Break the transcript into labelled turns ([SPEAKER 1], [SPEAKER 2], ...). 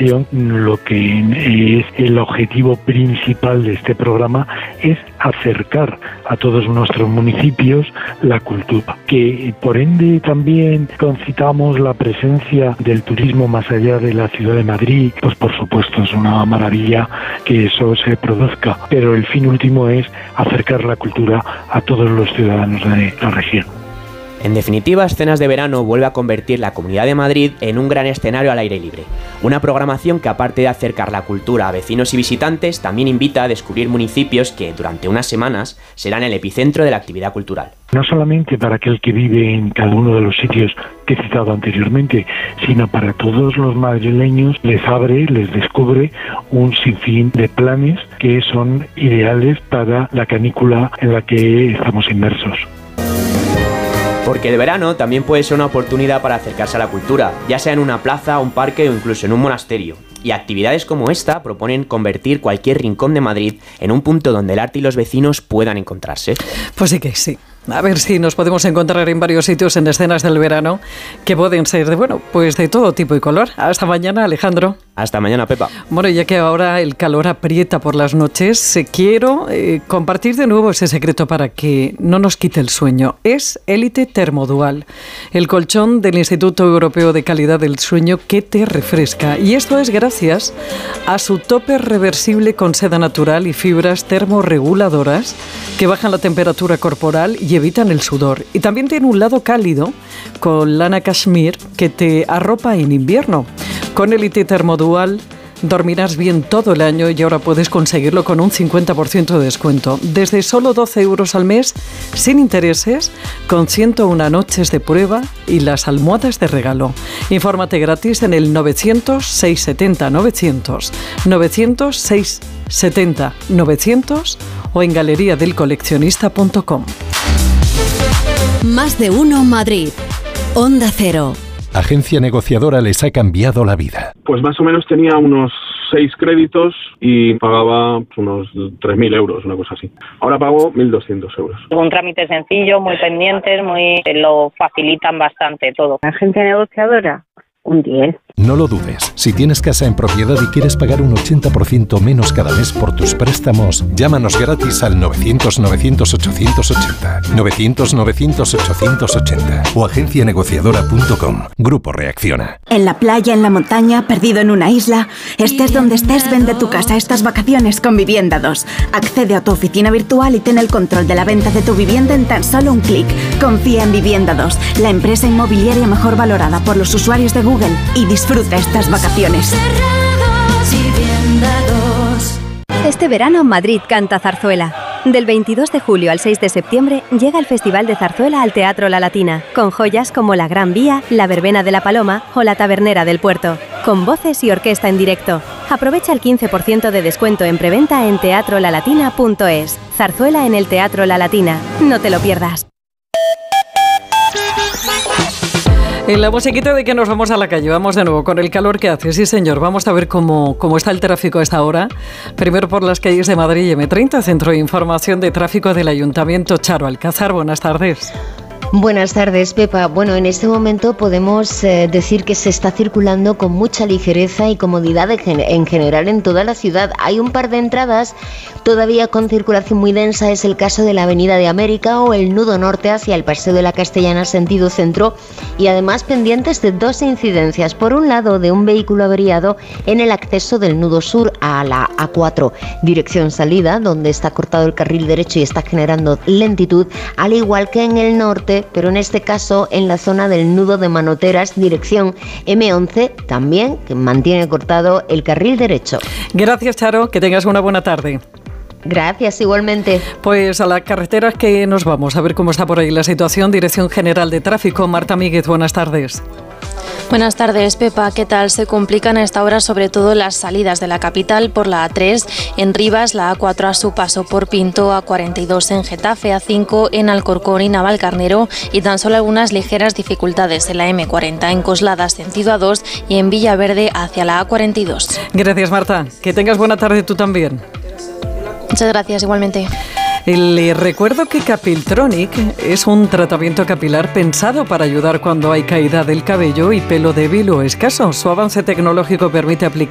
[SPEAKER 1] región, lo que es el objetivo principal de este programa es acercar a todos nuestros municipios la cultura, que por ende también concitamos la presencia del turismo más allá de la ciudad de Madrid. Pues por supuesto es una maravilla que eso se produzca, pero el fin último es acercar la cultura a todos los ciudadanos de la región.
[SPEAKER 2] En definitiva, Escenas de Verano vuelve a convertir la Comunidad de Madrid en un gran escenario al aire libre. Una programación que, aparte de acercar la cultura a vecinos y visitantes, también invita a descubrir municipios que, durante unas semanas, serán el epicentro de la actividad cultural.
[SPEAKER 1] No solamente para aquel que vive en cada uno de los sitios que he citado anteriormente, sino para todos los madrileños, les descubre un sinfín de planes que son ideales para la canícula en la que estamos inmersos.
[SPEAKER 2] Porque el verano también puede ser una oportunidad para acercarse a la cultura, ya sea en una plaza, un parque o incluso en un monasterio. Y actividades como esta proponen convertir cualquier rincón de Madrid en un punto donde el arte y los vecinos puedan encontrarse.
[SPEAKER 3] Pues sí que sí. A ver si nos podemos encontrar en varios sitios en Escenas del Verano, que pueden ser de todo tipo y color. Hasta mañana, Alejandro.
[SPEAKER 2] Hasta mañana, Pepa.
[SPEAKER 3] Bueno, ya que ahora el calor aprieta por las noches, quiero compartir de nuevo ese secreto para que no nos quite el sueño. Es Élite Termodual, el colchón del Instituto Europeo de Calidad del Sueño que te refresca. Y esto es gracias a su topper reversible con seda natural y fibras termorreguladoras que bajan la temperatura corporal y evitan el sudor. Y también tiene un lado cálido con lana cashmere que te arropa en invierno. Con Élite Termodual dormirás bien todo el año y ahora puedes conseguirlo con un 50% de descuento. Desde solo 12 euros al mes, sin intereses, con 101 noches de prueba y las almohadas de regalo. Infórmate gratis en el 900-670-900, 900-670-900 o en galeriadelcoleccionista.com.
[SPEAKER 4] Más de uno Madrid. Onda Cero.
[SPEAKER 5] Agencia negociadora les ha cambiado la vida.
[SPEAKER 6] Pues más o menos tenía unos 6 créditos y pagaba unos 3.000 euros, una cosa así. Ahora pago 1.200 euros.
[SPEAKER 7] Un trámite sencillo, muy pendientes, lo facilitan bastante todo.
[SPEAKER 8] Agencia negociadora, un 10.
[SPEAKER 5] No lo dudes. Si tienes casa en propiedad y quieres pagar un 80% menos cada mes por tus préstamos, llámanos gratis al 900-900-880, 900-900-880 o agencianegociadora.com. Grupo Reacciona.
[SPEAKER 9] En la playa, en la montaña, perdido en una isla, estés donde estés, vende tu casa estas vacaciones con Vivienda 2. Accede a tu oficina virtual y ten el control de la venta de tu vivienda en tan solo un clic. Confía en Vivienda 2, la empresa inmobiliaria mejor valorada por los usuarios de Google, y disfruta estas vacaciones.
[SPEAKER 10] Este verano Madrid canta zarzuela. Del 22 de julio al 6 de septiembre llega el Festival de Zarzuela al Teatro La Latina, con joyas como La Gran Vía, La Verbena de la Paloma o La Tabernera del Puerto, con voces y orquesta en directo. Aprovecha el 15% de descuento en preventa en teatrolalatina.es. Zarzuela en el Teatro La Latina. No te lo pierdas.
[SPEAKER 3] En la musiquita de que nos vamos a la calle, vamos de nuevo con el calor que hace. Sí, señor, vamos a ver cómo está el tráfico a esta hora. Primero por las calles de Madrid y M30, Centro de Información de Tráfico del Ayuntamiento. Charo Alcázar, buenas tardes.
[SPEAKER 11] Buenas tardes, Pepa. Bueno, en este momento podemos decir que se está circulando con mucha ligereza y comodidad en general en toda la ciudad. Hay un par de entradas todavía con circulación muy densa, es el caso de la Avenida de América o el nudo norte hacia el Paseo de la Castellana sentido centro, y además pendientes de 2 incidencias. Por un lado, de un vehículo averiado en el acceso del nudo sur a la A4, dirección salida, donde está cortado el carril derecho y está generando lentitud, al igual que en el norte, pero en este caso en la zona del nudo de Manoteras, dirección M11, también que mantiene cortado el carril derecho.
[SPEAKER 3] Gracias, Charo, que tengas una buena tarde.
[SPEAKER 11] Gracias, igualmente.
[SPEAKER 3] Pues a las carreteras que nos vamos, a ver cómo está por ahí la situación. Dirección General de Tráfico, Marta Míguez, buenas tardes.
[SPEAKER 12] Buenas tardes, Pepa. ¿Qué tal? Se complican a esta hora sobre todo las salidas de la capital por la A3 en Rivas, la A4 a su paso por Pinto, A42 en Getafe, A5 en Alcorcón y Navalcarnero, y tan solo algunas ligeras dificultades en la M40 en Coslada sentido A2 y en Villaverde hacia la A42.
[SPEAKER 3] Gracias, Marta. Que tengas buena tarde tú también.
[SPEAKER 12] Muchas gracias, igualmente.
[SPEAKER 3] Les recuerdo que Capiltronic es un tratamiento capilar pensado para ayudar cuando hay caída del cabello y pelo débil o escaso. Su avance tecnológico permite aplicar